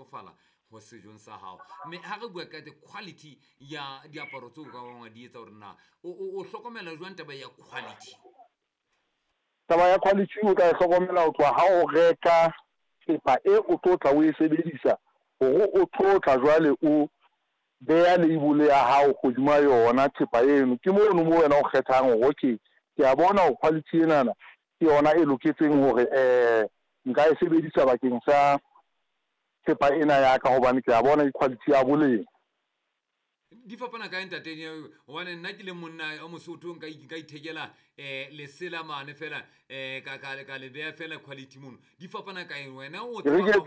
kgotsofala ho sejong sa hao. Mme ha re bua ka the quality ya diaparo tseo ka bangwe di etsa hore na o hlokomela jwang taba ya quality? Taba ya quality o tla hlokomela ho tloha ha o reka thepa e o tlo tla o e sebedisa hore o tlo tla jwale o beya label ya hao hodima yona thepa eno. Ke mono mo wena o kgethang hore okay, ke a bona ho quality enana ke yona e loketseng hore nka e sebedisa bakeng sa thepa ena ya ka hobane ke a bona quality ya boleng. Di fapana ka entertain hobane nna ke le monna o Mosotho nka ithekela lesela mane fela ka le beya fela quality mono di fapana ka wena o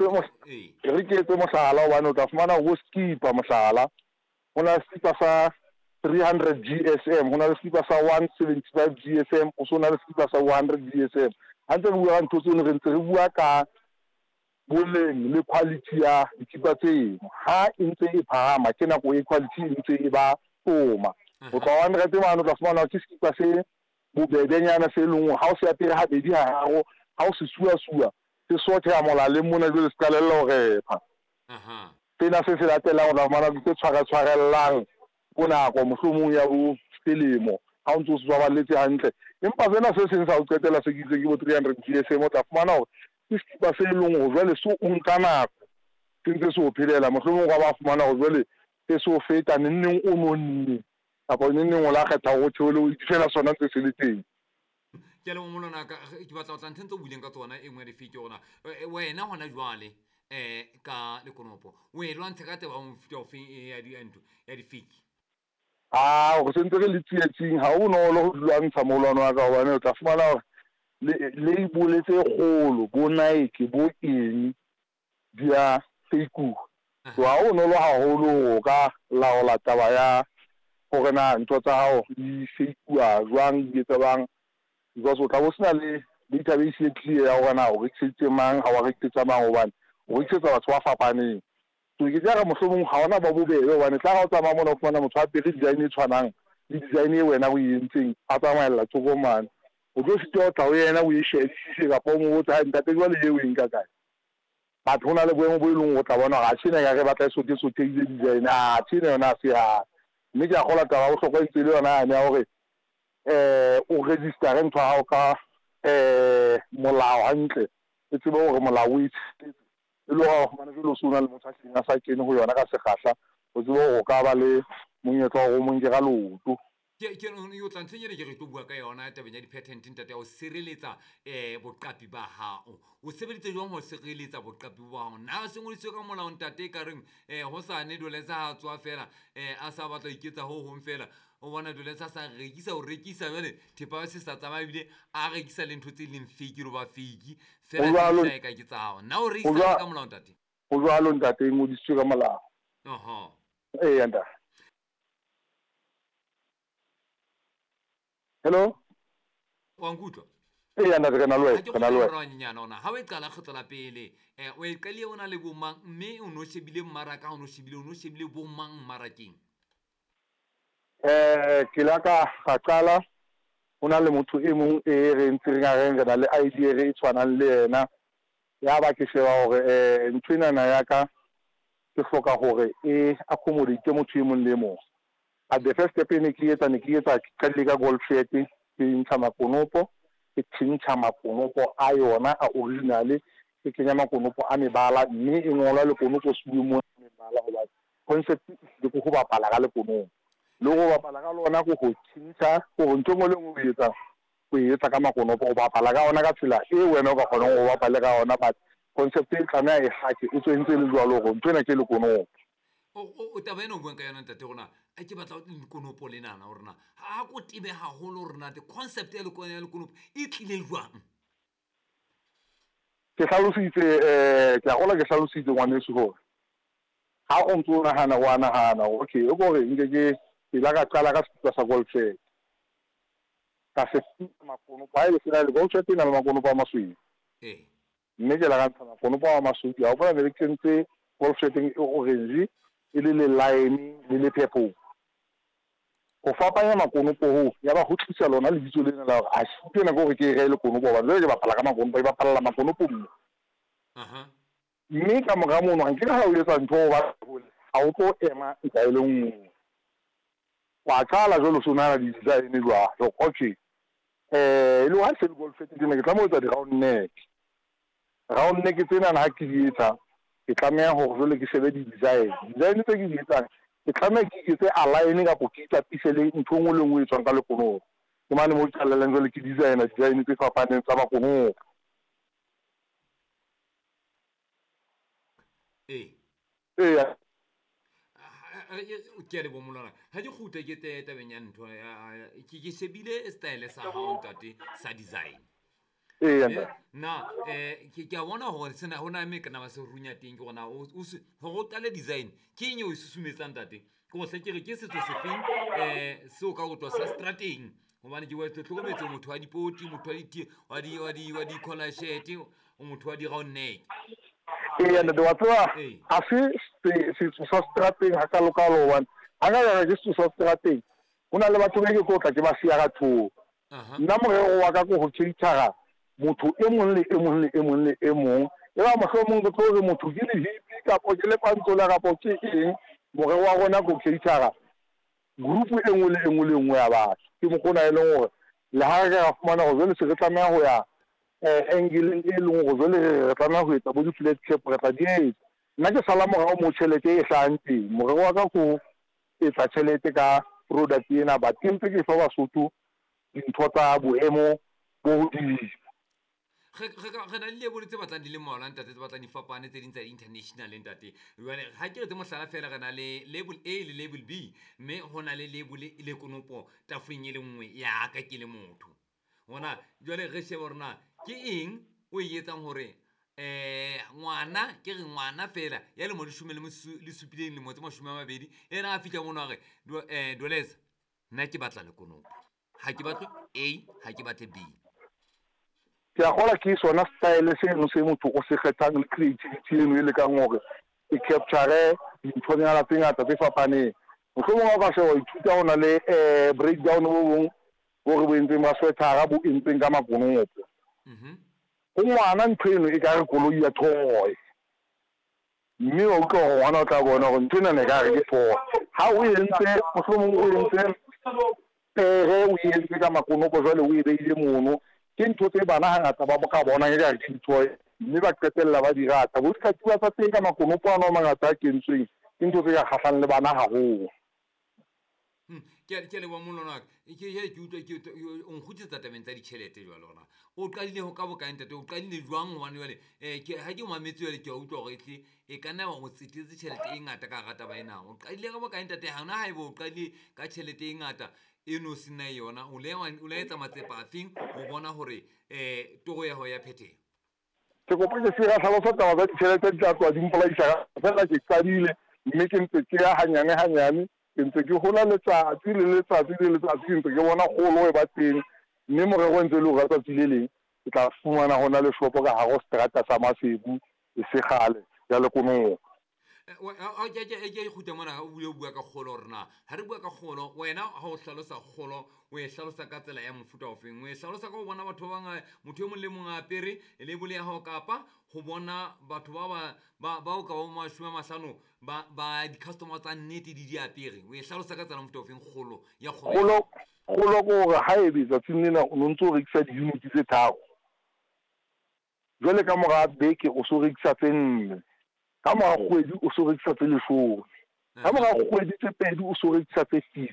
re ke etse mohlala hobane o tla fumana ho skipa mohlala ho na skipa sa 300 GSM ho na le skipa sa 175 GSM o so na le skipa sa 100 GSM ha ntse re bua ntho tseno re ntse re bua ka boleng le quality ya dikipa tseno. Ha e ntse e phahama ke nako e quality e ntse e ba toma o tla 100 mane o tla fumana ke skipa se bobebenyana se leng ha o se apere ha bedi ha haro ha o se suwa se sothe ya molaleng mona jwale se qalella ho repha. Tsena se latelang o tla fumana ke tshwarellang bonako mohlomong ya ho selemo ha o ntse o se baballetse hantle, empa sena se seng sa o qetela se ke bo 300 GSM o tla fumana hore ke skipa se leng ho jwale so o nka nako se ntse se o phelela mohlomong ka ba fumana hore jwale se se o feta neng o nonne kapa neng o la kgetha ho theole o itfela sona ntse se le teng. Ke le molona ka ke batla o tla ntse o buleng ka tsona e ngwe di fike gona wena hona jwale ka le konopo o e lwantsha ka taba mo futa ofeng ya di fake go sentse re le tsietsing ha o no lo lwantsha molwana wa ka hobane o tla fumana hore label tse kgolo bo Nike bo eng dia fake ha o no lo haholo o ka laola taba ya hore na ntho tsa hao di fake jwang di etsa bang because o tla bo sena le database e clear ya hore na o rekisitse mang ha wa rekisitse mang hobane o rekisitse batho ba fapaneng. So ke tsaka mohlomong ha ona ba bobebe hobane tla ga o tsamaya mona o fumana motho a pere design e tshwanang le design e wena o e entseng a tsamaella tsokomane o tlo sitwa o tla o yena o e shebisise kapa o mo botsa ha ntate jwale e o e nka kae batho ho na le boemo bo e leng o tla bona ga tshena ya re batla e sotheile design tshena yona se ha mme ke a kgola taba o hlokwa itse le yona ya hore o register ntho ha o ka molao hantle e tsebe hore molao o itse e lo ga mana jelo sona le motho a seng a sa kene ho yona ka sekgahla o tsebe go ka ba le monyetla go mong ke ga loto ke yo tla ntsenyere ke re tlo bua ka yona tabeng ya di-patent ntate ya ho sireletsa boqapi ba hao o sebeditse jwang ho sireletsa boqapi ba hao na se ngodisitswe ka molao ntate ka reng ho sane doletsa ha tswa fela a sa batla iketsa ho hong fela o bona doletsa sa rekisa jwale thepa se sa tsamaya bile a rekisa le ntho tse leng fake ro ba fake fela se ka ketsa hao na o rekisa ka molao ntate o jwalo ntate ngodisitswe ka molao ntate. Hello wa nkutwa ntate kana lwe nyana ona ha o e qala kgetlo la pele o e qali ona le bomang mme o no shebile mmaraka o no shebile bomang mmarakeng ke la ka qala ona le motho e mong e re ntse re na le idea re tshwanang le yena ya ba ke sheba hore nthwena na ya ka ke hloka hore e accommodate motho e mong le mong at the first step ne ke etsa ka le ka golf shirt ke ntsha makonopo ke tshintsa makonopo a yona a original ke kenya makonopo a mebala mme e ngola le konopo se bue mo mebala hoba concept le go bapala ka le konopo le go bapala ka lona go tshintsa go ntho mo le go etsa ka makonopo go bapala ka ona ka tsela e wena o ka kgona go bapala ka ona but concept e tsamaya e hake e tswentse le jwalo go ntho ena ke le konopo o taba eno buang ka yona ntate gona a ke batla le konopo le nana rena ha go tibe haholo rena the concept ya le konopo e tlile jwang ke hlalositse ke a gola ke hlalositse ngwaneso gore ha o ntse o nahana okay o gore nke ke la ka qala ka sekipa sa golf shirt ka se makonopo a ile sena le golf shirt ena le makonopo a masweu mme ke la ka ntsha makonopo a masweu a bona le kentse golf shirt e orange e le line le purple go fapanya makonopo ho ya ba go tlisa lona le ditso lena la a shitena go re ke re le konopo ba le ba phala ka makonopo ba phala makonopo mo mme ka mora mono ga nke ga o etsa ntho o ba ga o tlo ema nka e le nngwe wa qala jalo sonana di-design jwalo okay le wa se golf ke ne ke tlameha ho etsa di-round neck tsena ha ke di etsa ke tlameha hore jole ke shebe di-design tse ke di etsang ke tlameha ke etse align kapo ke itapise le ntho nngwe le nngwe e tswang ka lekonopo ke mane mo ke tlaleleng jole ke design tse fapaneng tsa makonopo ee ke le bomolana ha di khuta ke tabeng ya ntho ke shebile style sa hao ntate sa design na ke a bona hore sena hona me kana ba se runya teng ke gona go tale design ke eng o susumetsang ntate go hle ke re ke setso se feng se o ka go twa sa strateng gobane ke wa tlhokometse motho wa dipoti motho wa di collar shirt o motho wa di round neck and the water a se sa strateng ha ka lokalo one anga ya ke se sa strateng hona le batho ba ke go tla ke ba sia ga thu nna morero wa ka go go tshitara motho e mong le e mong e ba mohlomong go tlo re motho ke le hippie ka po ke le pantsola ka po ke eng morero wa rona go tshitara group e nngwe le nngwe ya batho ke mo gona e leng gore le ha re fumana go jole se re tlameha go ya angle e leng go jole re tlameha go etsa bo di-flat cap re tla di etsa nna ke sala morao mo tšhelete e hlahang teng morero wa ka go etsa tšhelete ka product ena but ke ntse ke fa basotho dintho tsa boemo bo hodimo re na le lebole tse batlang di le mmalwa ntate tse batlang di fapane tse ding tsa international ntate jwale ha ke re tse mohlala fela re na le label A le label B mme ho na le label le konopo tafoleng e le nngwe ya ka ke le motho bona jwale re sheba rona ke eng o e etsang hore ngwana ke re ngwana fela ya le mo di shumele le supileng le mo tse mashome a mabedi ena a fitla mona re Doleza nna ke batla le konopo ha ke batle A ha ke batle B ke a gola ke sona style se motho o se kgethang le creativity eno e le kang hore e capture dinthonyana tse ngata tse fapaneng mohlomong ga se wa ithuta hona le breakdown bo bong bo re bo entseng ba sweater bo entseng ka makonopo go ngwana ntho eno e ka re koloi ya toy mme o utlwa gore ngwana o tla bona gore ntho ena ne ka re ke toy ha o entse mohlomong o entse pere o entse ka makonopo jwale o e beile mono ke ntho tse bana hangata ba ka bona e ka re ke toy mme ba qetella ba di rata bo dikatiba tsa teng ka makonopo ana mangata a kentsweng ke ntho tse ka kgahlang le bana haholo ke le wa molona ke utlwa ke o nkgutsetsa tabeng tsa ditšhelete jwa lona o qadile ho ka bokae ntate o qadile jwang hobane jwale ha ke mametse jwale ke a utlwa gore etle e ka nna go tsetetse tšhelete e ngata ka rata ba enang o qadile ka bokae ntate ha ona haebe o qadile ka tšhelete e ngata eno se nna yona o la etsa matsepa afeng go bona gore togo ya go ya phetheng ke kopa ke se ga tlhalosa taba tsa ditšhelete di tla tswa di mpolaisa fela ke qadile mme ke ntse ke ya hanyane ke ntse ke gola letsatsi ke ntse ke bona kgolo e ba teng mme morero ntse le go ka tsatsi le leng ke tla fumana gona le shopo ka garo strata sa Masebu e se gale ya lekonopo ke ikhuta mona o bua ka kgolo rena ha re bua ka kgolo wena ha o hlalosa kgolo o e hlalosa ka tsela ya mofuta ofeng o e hlalosa ka go bona batho ba bangwe motho yo mong le mong apere le bole ya hao kapa go bona batho ba o ka bo mashome a mahlano ba di-customer tsa nnete di apere o e hlalosa ka tsela mofuta ofeng kgolo ya kgolo go gore ha e betsa tsinena o ntse o rekisa di-unit tse tharo jwale ka mora beke o so rekisa tse 4 ka mora kgwedi o so rekisa tse 10 ka mora kgwedi tse 2 o so rekisa tse 50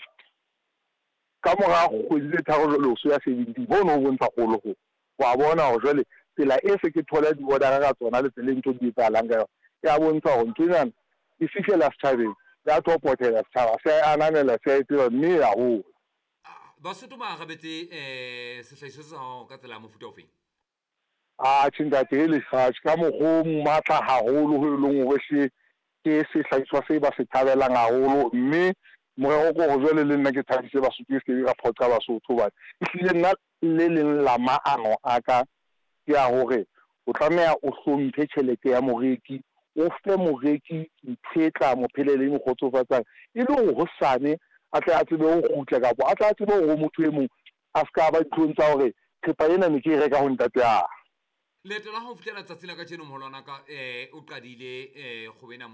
ka mora kgwedi tse 3 jwale o so ya 70 bona o bontsha kgolo go wa bona go jwale tsela e se ke thola di-order ka tsona le tsela ntho di etsalang ka ya bontsha go ntonyana e fihlela setšhabeng ya topotela setšhaba se ananela se a etseba mme ya gola basotho ba gabetse sehlahiso sa gago ka tsela ya mofuta ofeng tšhintate e lefatšhe ka mokgo maatla haholo go e leng gore ke sehlahiswa se ba se thabelang haholo mme morero ko go jwale le nna ke thabise basotho ke se ka phoqa basotho bane ehlile nna le leng la maano a ka ke ya gore o tlameha o hlomphe tšhelete ya moreki o fe moreki ntho e tla mo phelele mo kgotsofatsang e le gore hosane a tle a tsebe go gutla kapo a tla a tsebe gore motho e mong a ska ba dinthong tsa gore thepa ena ne ke e reka go ntate ya leeto la ho fihlela tsatsing la ka tjeno moholwana ka o qadile kgwebo ena